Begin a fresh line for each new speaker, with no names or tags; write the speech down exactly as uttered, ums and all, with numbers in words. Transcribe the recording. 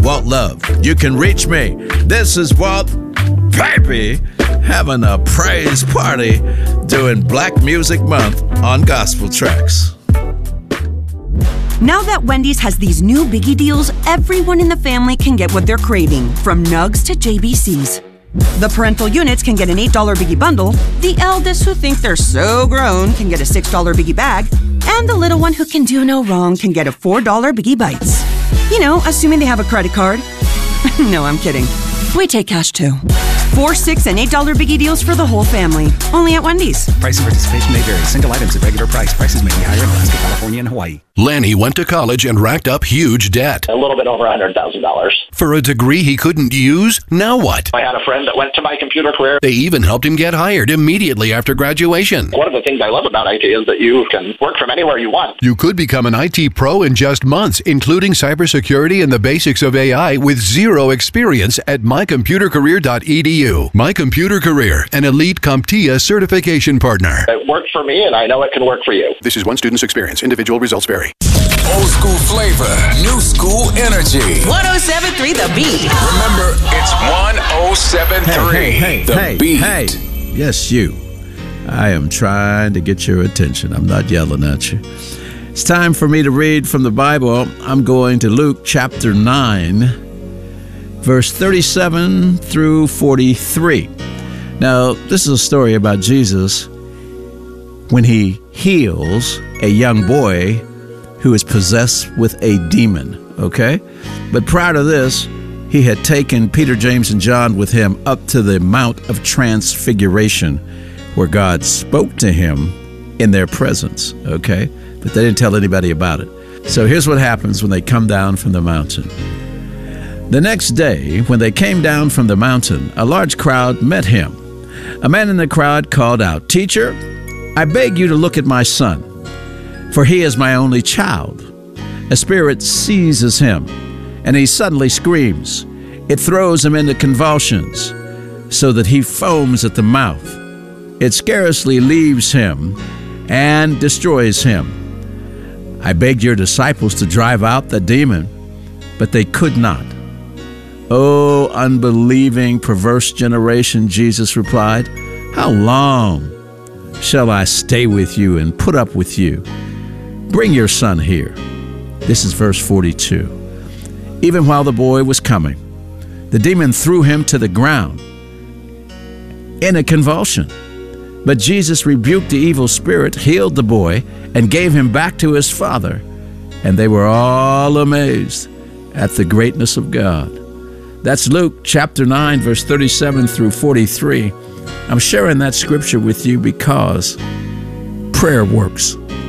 Walt Love. You can reach me. This is Walt, baby, having a praise party doing Black Music Month on Gospel Tracks.
Now that Wendy's has these new biggie deals, everyone in the family can get what they're craving, from nugs to J B Cs. The parental units can get an eight dollar biggie bundle, the eldest who think they're so grown can get a six dollar biggie bag, and the little one who can do no wrong can get a four dollar biggie bites. You know, assuming they have a credit card. No, I'm kidding. We take cash too. Four, six, and eight dollar biggie deals for the whole family. Only at Wendy's.
Price and participation may vary. Single items at regular price. Prices may be higher in Alaska, California, and Hawaii.
Lanny went to college and racked up huge debt.
A little bit over one hundred thousand dollars.
For a degree he couldn't use? Now what?
I had a friend that went to My Computer Career.
They even helped him get hired immediately after graduation.
One of the things I love about I T is that you can work from anywhere you want.
You could become an I T pro in just months, including cybersecurity and the basics of A I with zero experience at my computer career dot e d u. My Computer Career, an elite CompTIA certification partner.
It worked for me, and I know it can work for you.
This is one student's experience. Individual results vary.
Old school flavor, new school energy.
one oh seven point three The Beat.
Remember, it's one oh seven point three
Hey, hey,
The
hey,
Beat.
hey. Yes, you. I am trying to get your attention. I'm not yelling at you. It's time for me to read from the Bible. I'm going to Luke chapter nine, verse thirty-seven through forty-three. Now, this is a story about Jesus when he heals a young boy who is possessed with a demon, okay? But prior to this, he had taken Peter, James, and John with him up to the Mount of Transfiguration, where God spoke to him in their presence, okay? But they didn't tell anybody about it. So here's what happens when they come down from the mountain. The next day, when they came down from the mountain, a large crowd met him. A man in the crowd called out, "Teacher, I beg you to look at my son, for he is my only child. A spirit seizes him, and he suddenly screams. It throws him into convulsions, so that he foams at the mouth. It scarcely leaves him and destroys him. I begged your disciples to drive out the demon, but they could not." "Oh, unbelieving, perverse generation," Jesus replied, "how long shall I stay with you and put up with you? Bring your son here." This is verse forty-two. Even while the boy was coming, the demon threw him to the ground in a convulsion. But Jesus rebuked the evil spirit, healed the boy, and gave him back to his father. And they were all amazed at the greatness of God. That's Luke chapter nine, verse thirty-seven through forty-three. I'm sharing that scripture with you because prayer works.